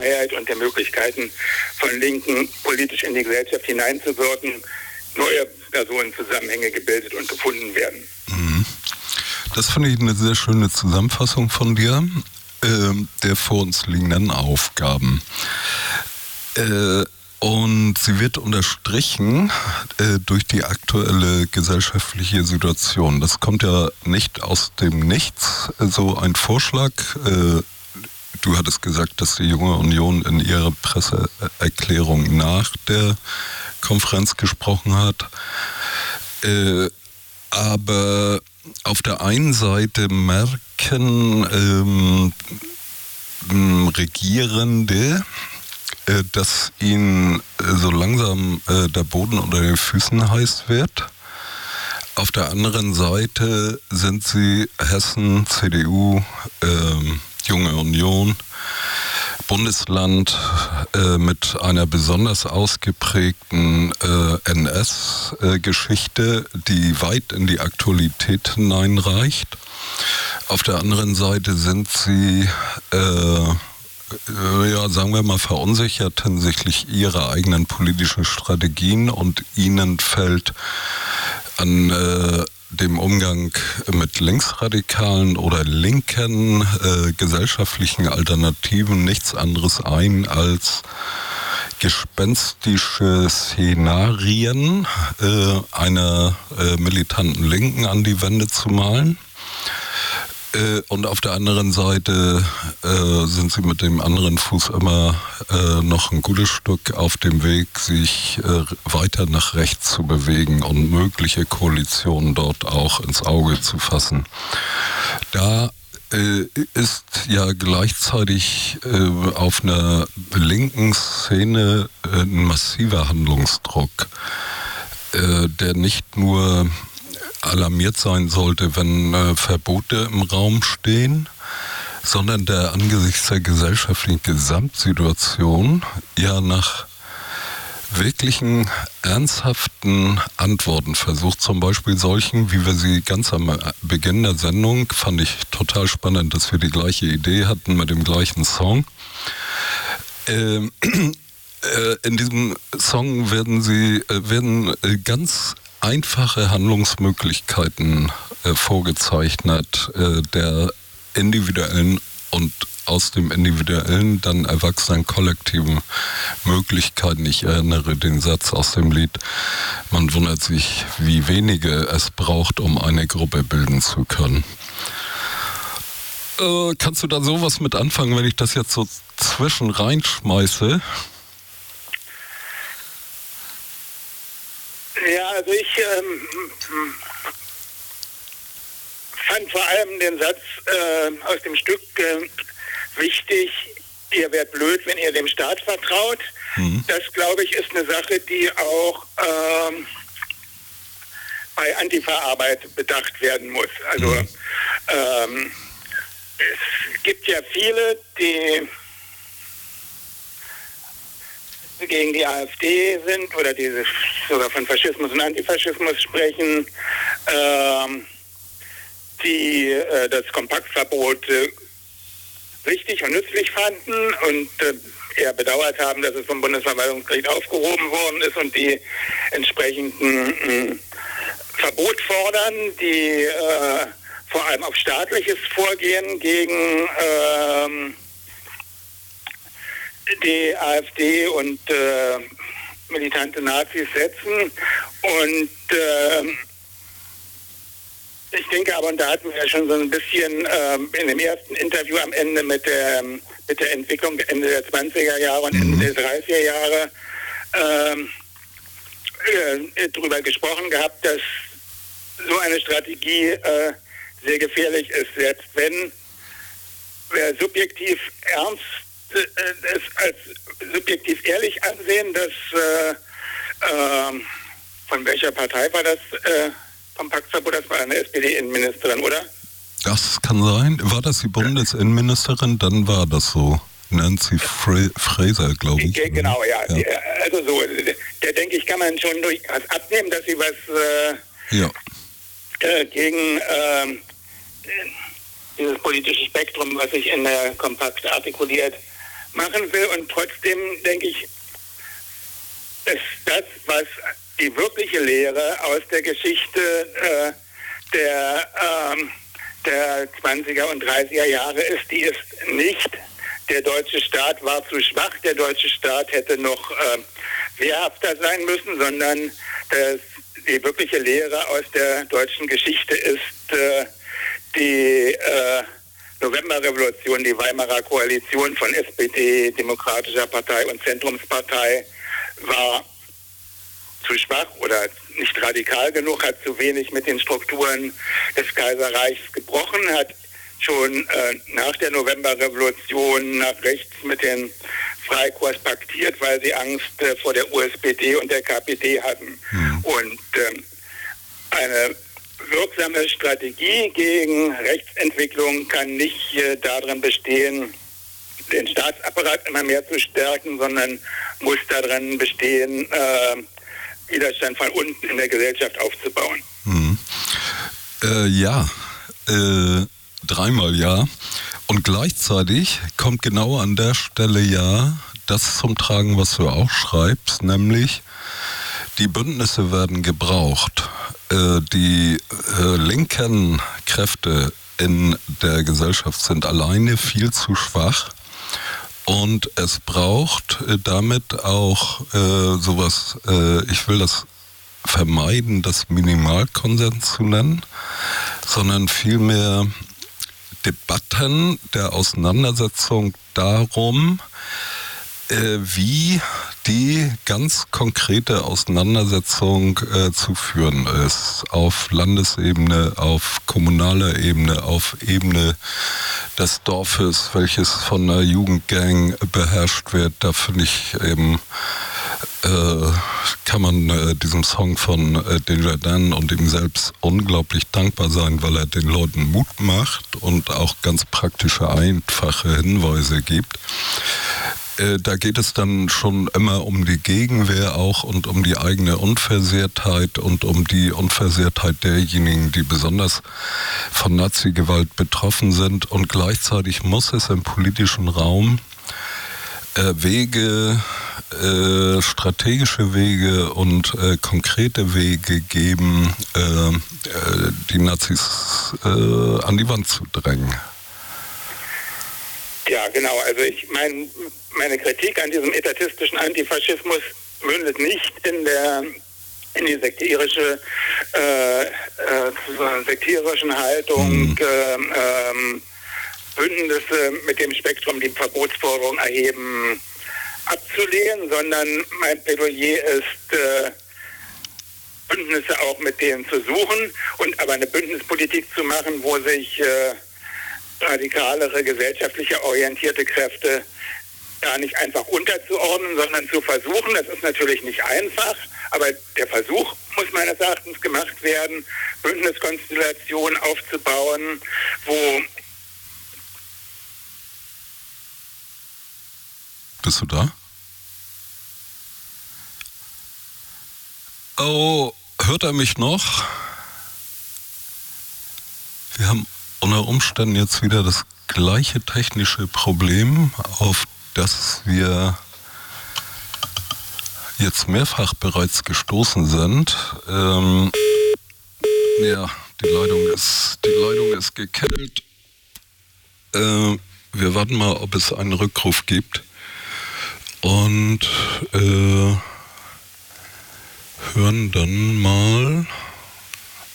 Freiheit und der Möglichkeiten von Linken politisch in die Gesellschaft hineinzuwirken, neue Personenzusammenhänge gebildet und gefunden werden. Das finde ich eine sehr schöne Zusammenfassung von dir, der vor uns liegenden Aufgaben. Und sie wird unterstrichen durch die aktuelle gesellschaftliche Situation. Das kommt ja nicht aus dem Nichts, so ein Vorschlag. Du hattest gesagt, dass die Junge Union in ihrer Presseerklärung nach der Konferenz gesprochen hat. Aber auf der einen Seite merken Regierende, dass ihnen so langsam der Boden unter den Füßen heiß wird. Auf der anderen Seite sind sie Hessen, CDU, Junge Union, Bundesland mit einer besonders ausgeprägten NS-Geschichte, die weit in die Aktualität hineinreicht. Auf der anderen Seite sind sie, sagen wir mal, verunsichert hinsichtlich ihrer eigenen politischen Strategien und ihnen fällt an dem Umgang mit Linksradikalen oder linken gesellschaftlichen Alternativen nichts anderes ein als gespenstische Szenarien einer militanten Linken an die Wände zu malen. Und auf der anderen Seite sind sie mit dem anderen Fuß immer noch ein gutes Stück auf dem Weg, sich weiter nach rechts zu bewegen und mögliche Koalitionen dort auch ins Auge zu fassen. Da ist ja gleichzeitig auf einer linken Szene ein massiver Handlungsdruck, der nicht nur alarmiert sein sollte, wenn Verbote im Raum stehen, sondern der angesichts der gesellschaftlichen Gesamtsituation ja nach wirklichen, ernsthaften Antworten versucht, zum Beispiel solchen, wie wir sie ganz am Beginn der Sendung, fand ich total spannend, dass wir die gleiche Idee hatten mit dem gleichen Song. In diesem Song werden ganz einfache Handlungsmöglichkeiten vorgezeichnet, der individuellen und aus dem individuellen dann erwachsenen kollektiven Möglichkeiten. Ich erinnere den Satz aus dem Lied: Man wundert sich, wie wenige es braucht, um eine Gruppe bilden zu können. Kannst du da sowas mit anfangen, wenn ich das jetzt so zwischen reinschmeiße? Ja, also ich fand vor allem den Satz aus dem Stück wichtig: Ihr werdet blöd, wenn ihr dem Staat vertraut. Das, glaube ich, ist eine Sache, die auch bei Antifa-Arbeit bedacht werden muss. Also es gibt ja viele, die gegen die AfD sind oder die sogar von Faschismus und Antifaschismus sprechen, die das Kompaktverbot richtig und nützlich fanden und eher bedauert haben, dass es vom Bundesverwaltungsgericht aufgehoben worden ist und die entsprechenden Verbot fordern, die vor allem auf staatliches Vorgehen gegen die AfD und militante Nazis setzen. Und ich denke aber, und da hatten wir ja schon so ein bisschen in dem ersten Interview am Ende mit der Entwicklung Ende der 20er Jahre und Ende der 30er Jahre drüber gesprochen gehabt, dass so eine Strategie sehr gefährlich ist, selbst wenn wir subjektiv ernst es als subjektiv ehrlich ansehen, dass von welcher Partei war das Kompaktverbot? Das war eine SPD-Innenministerin, oder? Das kann sein. War das die Bundesinnenministerin? Dann war das so. Nancy Fraser, glaube ich. Genau, ja. Also so, der denke ich, kann man schon durchaus abnehmen, dass sie was gegen dieses politische Spektrum, was sich in der Kompakt artikuliert, machen will. Und trotzdem denke ich, ist das, was die wirkliche Lehre aus der Geschichte der 20er und 30er Jahre ist, die ist nicht, der deutsche Staat war zu schwach, der deutsche Staat hätte noch wehrhafter sein müssen, sondern die wirkliche Lehre aus der deutschen Geschichte ist, die Novemberrevolution, die Weimarer Koalition von SPD, Demokratischer Partei und Zentrumspartei war zu schwach oder nicht radikal genug, hat zu wenig mit den Strukturen des Kaiserreichs gebrochen, hat schon nach der Novemberrevolution nach rechts mit den Freikorps paktiert, weil sie Angst vor der USPD und der KPD hatten. Und eine wirksame Strategie gegen Rechtsentwicklung kann nicht darin bestehen, den Staatsapparat immer mehr zu stärken, sondern muss darin bestehen, Widerstand von unten in der Gesellschaft aufzubauen. Dreimal ja. Und gleichzeitig kommt genau an der Stelle ja das zum Tragen, was du auch schreibst, nämlich die Bündnisse werden gebraucht. Die linken Kräfte in der Gesellschaft sind alleine viel zu schwach. Und es braucht damit auch sowas, ich will das vermeiden, das Minimalkonsens zu nennen, sondern vielmehr Debatten der Auseinandersetzung darum, wie die ganz konkrete Auseinandersetzung zu führen ist. Auf Landesebene, auf kommunaler Ebene, auf Ebene des Dorfes, welches von einer Jugendgang beherrscht wird. Da finde ich eben, kann man diesem Song von Desjardins und ihm selbst unglaublich dankbar sein, weil er den Leuten Mut macht und auch ganz praktische, einfache Hinweise gibt. Da geht es dann schon immer um die Gegenwehr auch und um die eigene Unversehrtheit und um die Unversehrtheit derjenigen, die besonders von Nazi-Gewalt betroffen sind. Und gleichzeitig muss es im politischen Raum Wege, strategische Wege und konkrete Wege geben, die Nazis an die Wand zu drängen. Ja, genau. Also meine Kritik an diesem etatistischen Antifaschismus mündet nicht in die sektierischen Haltung, Bündnisse mit dem Spektrum, die Verbotsforderung erheben, abzulehnen, sondern mein Plädoyer ist, Bündnisse auch mit denen zu suchen und aber eine Bündnispolitik zu machen, wo sich radikalere, gesellschaftliche orientierte Kräfte da nicht einfach unterzuordnen, sondern zu versuchen, das ist natürlich nicht einfach, aber der Versuch muss meines Erachtens gemacht werden, Bündniskonstellationen aufzubauen, wo... Bist du da? Oh, hört er mich noch? Wir haben unter Umständen jetzt wieder das gleiche technische Problem, auf das wir jetzt mehrfach bereits gestoßen sind. Ja, die Leitung ist gekillt. Wir warten mal, ob es einen Rückruf gibt und hören dann mal